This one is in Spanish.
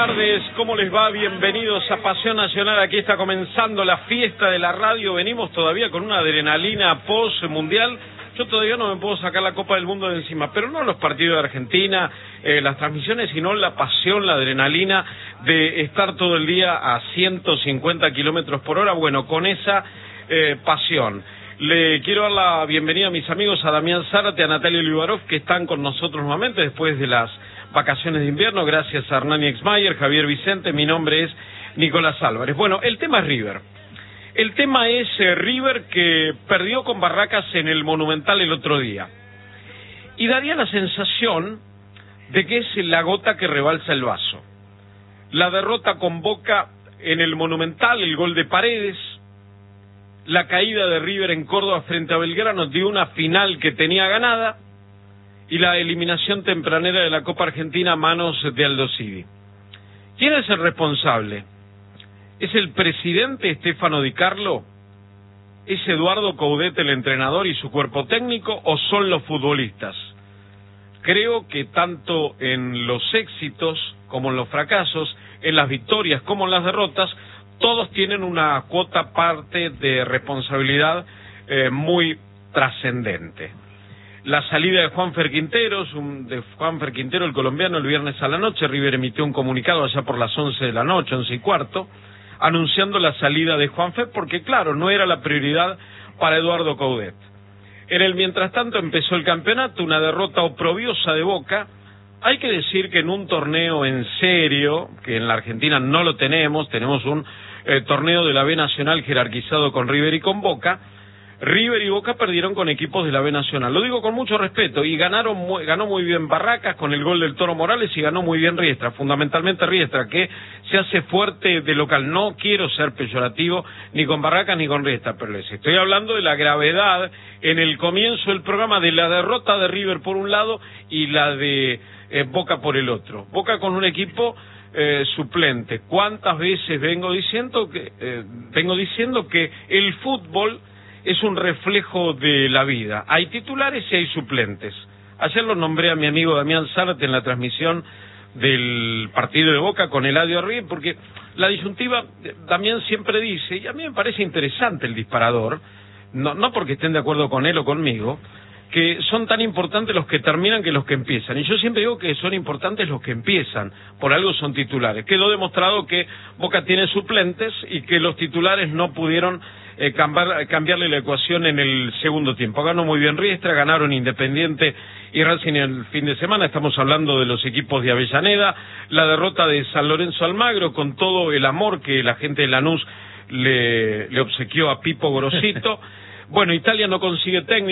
tardes, ¿cómo les va? Bienvenidos a Pasión Nacional. Aquí está comenzando la fiesta de la radio. Venimos todavía con una adrenalina post-mundial. Yo todavía no me puedo sacar la Copa del Mundo de encima, pero no los partidos de Argentina, las transmisiones, sino la pasión, la adrenalina de estar todo el día a 150 kilómetros por hora. Bueno, con esa pasión. Le quiero dar la bienvenida a mis amigos, a Damián Zárate, a Natalia Olivarov, que están con nosotros nuevamente después de las vacaciones de invierno. Gracias a Hernán Exmayer, Javier Vicente. Mi nombre es Nicolás Álvarez. Bueno, el tema es River. El tema es River, que perdió con Barracas en el Monumental el otro día. Y daría la sensación de que es la gota que rebalsa el vaso. La derrota con Boca en el Monumental, el gol de Paredes, la caída de River en Córdoba frente a Belgrano de una final que tenía ganada, y la eliminación tempranera de la Copa Argentina a manos de Aldo Civi. ¿Quién es el responsable? ¿Es el presidente Stefano Di Carlo? ¿Es Eduardo Coudet el entrenador y su cuerpo técnico? ¿O son los futbolistas? Creo que tanto en los éxitos como en los fracasos, en las victorias como en las derrotas, todos tienen una cuota parte de responsabilidad muy trascendente. La salida de Juanfer Quintero, el colombiano, el viernes a la noche. River emitió un comunicado allá por las 11 de la noche, 11:15, anunciando la salida de Juanfer, porque claro, no era la prioridad para Eduardo Coudet. En el mientras tanto empezó el campeonato, una derrota oprobiosa de Boca. Hay que decir que en un torneo en serio, que en la Argentina no lo tenemos un torneo de la B Nacional jerarquizado con River y con Boca. River y Boca perdieron con equipos de la B Nacional. Lo digo con mucho respeto. Y ganó muy bien Barracas con el gol del Toro Morales, y ganó muy bien Riestra, fundamentalmente Riestra, que se hace fuerte de local. No quiero ser peyorativo ni con Barracas ni con Riestra, pero les estoy hablando de la gravedad en el comienzo del programa de la derrota de River por un lado y la de Boca por el otro. Boca con un equipo suplente. ¿Cuántas veces vengo diciendo que el fútbol es un reflejo de la vida? Hay titulares y hay suplentes. Ayer lo nombré a mi amigo Damián Zárate en la transmisión del partido de Boca con Eladio Arribe, porque la disyuntiva, Damián siempre dice, y a mí me parece interesante el disparador, no porque estén de acuerdo con él o conmigo, que son tan importantes los que terminan que los que empiezan. Y yo siempre digo que son importantes los que empiezan, por algo son titulares. Quedó demostrado que Boca tiene suplentes y que los titulares no pudieron cambiarle la ecuación en el segundo tiempo. Ganó muy bien Riestra, ganaron Independiente y Racing el fin de semana. Estamos hablando de los equipos de Avellaneda. La derrota de San Lorenzo Almagro, con todo el amor que la gente de Lanús le obsequió a Pipo Grosito. Bueno, Italia no consigue técnico.